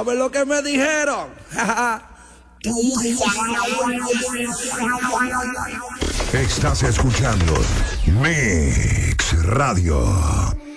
¿Sabes lo que me dijeron? Estás escuchando Mix Radio.